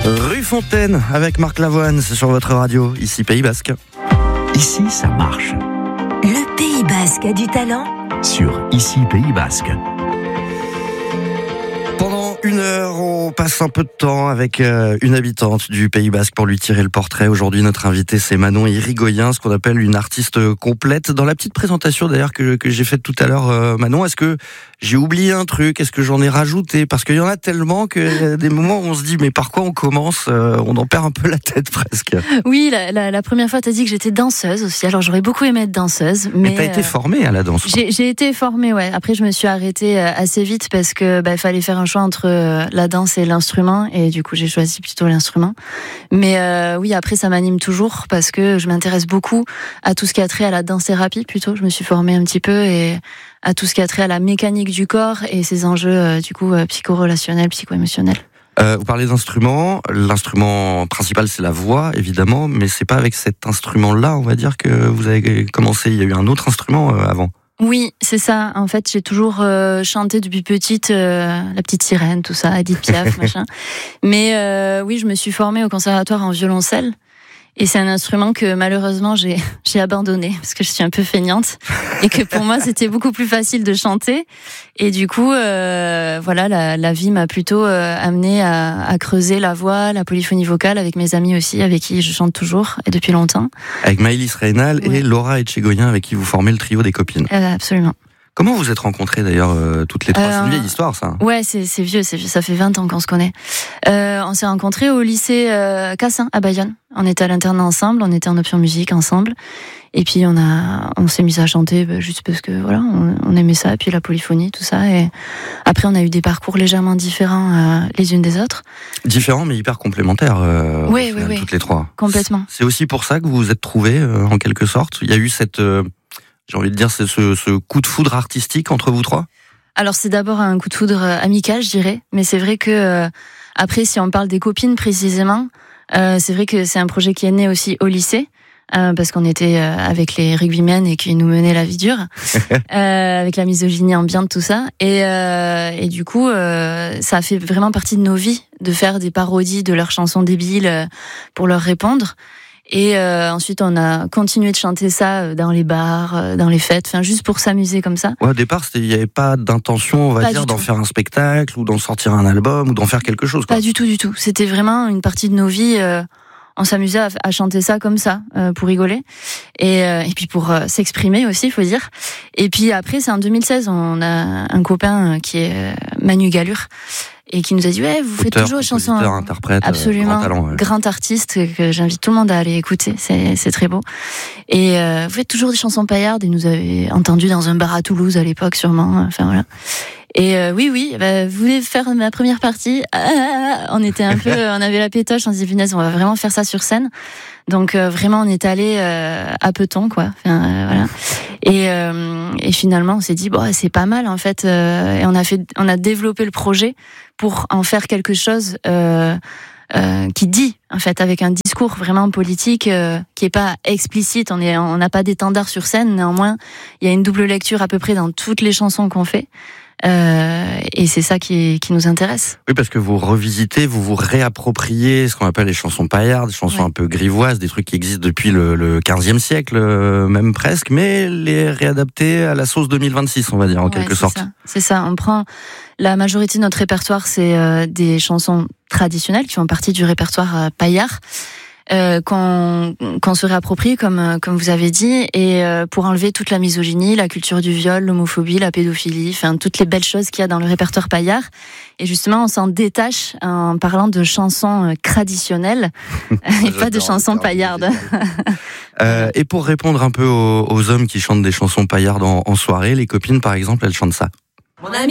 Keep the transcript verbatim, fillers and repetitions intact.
Rue Fontaine avec Marc Lavoine, c'est sur votre radio, ici Pays Basque. Ici, ça marche. Le Pays Basque a du talent. Sur Ici Pays Basque. Pendant une heure, on passe un peu de temps avec euh, une habitante du Pays Basque pour lui tirer le portrait. Aujourd'hui, notre invitée, c'est Manon Irigoyen, ce qu'on appelle une artiste complète. Dans la petite présentation d'ailleurs que, que j'ai faite tout à l'heure, euh, Manon, est-ce que j'ai oublié un truc? Est-ce que j'en ai rajouté? Parce qu'il y en a tellement qu'il y a des moments où on se dit mais par quoi on commence? euh, On en perd un peu la tête presque. Oui, la, la, la première fois, t'as dit que j'étais danseuse aussi. Alors j'aurais beaucoup aimé être danseuse. Mais, mais t'as été formée à la danse? J'ai, j'ai été formée, ouais. Après, je me suis arrêtée assez vite parce que bah, fallait faire un choix entre la danse et l'instrument. Et du coup, j'ai choisi plutôt l'instrument. Mais euh, oui, après, ça m'anime toujours parce que je m'intéresse beaucoup à tout ce qui a trait à la danse-thérapie plutôt. Je me suis formée un petit peu et à tout ce qui a trait à la mécanique du corps et ses enjeux euh, du coup euh, psycho-relationnels, psycho-émotionnels. Euh, vous parlez d'instruments. L'instrument principal, c'est la voix, évidemment, mais c'est pas avec cet instrument-là, on va dire, que vous avez commencé. Il y a eu un autre instrument euh, avant. Oui, c'est ça. En fait, j'ai toujours euh, chanté depuis petite, euh, la petite sirène, tout ça, Edith Piaf, machin. Mais euh, oui, je me suis formée au conservatoire en violoncelle. Et c'est un instrument que malheureusement j'ai j'ai abandonné parce que je suis un peu feignante et que pour moi c'était beaucoup plus facile de chanter. Et du coup, euh, voilà, la, la vie m'a plutôt euh, amenée à, à creuser la voix, la polyphonie vocale avec mes amis aussi, avec qui je chante toujours et depuis longtemps. Avec Maëlys Reynal oui. et Laura Etchegoyen, avec qui vous formez le trio des copines. Euh, absolument. Comment vous êtes rencontrées d'ailleurs euh, toutes les trois? euh, C'est une vieille histoire, ça. Ouais, c'est, c'est vieux, c'est vieux, ça fait vingt ans qu'on se connaît. Euh, on s'est rencontrés au lycée euh, Cassin à Bayonne. On était à l'internat ensemble, on était en option musique ensemble. Et puis on a, on s'est mis à chanter bah, juste parce que voilà, on, on aimait ça, et puis la polyphonie, tout ça. Et après, on a eu des parcours légèrement différents euh, les unes des autres. Différents mais hyper complémentaires. Euh, oui, final, oui, oui. Toutes les trois. Complètement. C'est aussi pour ça que vous vous êtes trouvées euh, en quelque sorte. Il y a eu cette, euh, j'ai envie de dire, c'est ce, ce coup de foudre artistique entre vous trois. Alors c'est d'abord un coup de foudre amical, je dirais. Mais c'est vrai que euh, après, si on parle des copines précisément, euh, c'est vrai que c'est un projet qui est né aussi au lycée. Euh, parce qu'on était euh, avec les rugbymen et qui nous menaient la vie dure, euh, avec la misogynie ambiante, tout ça. Et, euh, et du coup, euh, ça a fait vraiment partie de nos vies de faire des parodies de leurs chansons débiles euh, pour leur répondre. Et euh, ensuite, on a continué de chanter ça dans les bars, dans les fêtes, enfin juste pour s'amuser comme ça. Ouais, au départ, il n'y avait pas d'intention, on va pas dire, d'en tout. faire un spectacle ou d'en sortir un album ou d'en faire quelque chose, quoi. Pas du tout, du tout. C'était vraiment une partie de nos vies. Euh, on s'amusait à, à chanter ça comme ça, euh, pour rigoler. Et, euh, et puis pour euh, s'exprimer aussi, il faut dire. Et puis après, c'est en deux mille seize, on a un copain qui est euh, Manu Galure, et qui nous a dit ouais, vous faites Auteur, toujours des chansons. Interprète, absolument, euh, grand, talent, ouais. Grand artiste que j'invite tout le monde à aller écouter. C'est, c'est très beau. Et euh, vous faites toujours des chansons paillardes. Et nous avez entendu dans un bar à Toulouse à l'époque, sûrement. Enfin voilà. Et euh, oui, oui, bah, vous voulez faire ma première partie? Ah, on était un peu, on avait la pétoche, on se dit punaise, on va vraiment faire ça sur scène. Donc euh, vraiment, on est allé euh, à peton, quoi. Enfin, euh, voilà. Et, euh, et finalement, on s'est dit bon, c'est pas mal en fait. Euh, et on a fait, on a développé le projet pour en faire quelque chose euh, euh, qui dit en fait, avec un discours vraiment politique euh, qui est pas explicite. On est, on n'a pas d'étendard sur scène. Néanmoins, il y a une double lecture à peu près dans toutes les chansons qu'on fait. Euh, et c'est ça qui, qui nous intéresse. Oui, parce que vous revisitez, vous vous réappropriez ce qu'on appelle les chansons paillardes, des chansons ouais. un peu grivoises, des trucs qui existent depuis le, le quinzième siècle, euh, même presque, mais les réadapter à la sauce deux mille vingt-six, on va dire, en ouais, quelque c'est sorte. Ça. C'est ça, on prend la majorité de notre répertoire, c'est euh, des chansons traditionnelles qui font partie du répertoire euh, paillard. Euh, qu'on, qu'on se réapproprie, comme, comme vous avez dit, et euh, pour enlever toute la misogynie, la culture du viol, l'homophobie, la pédophilie, enfin toutes les belles choses qu'il y a dans le répertoire paillard. Et justement, on s'en détache en parlant de chansons traditionnelles et pas de chansons paillardes. euh, et pour répondre un peu aux, aux hommes qui chantent des chansons paillardes en, en soirée, les copines, par exemple, elles chantent ça. Mon ami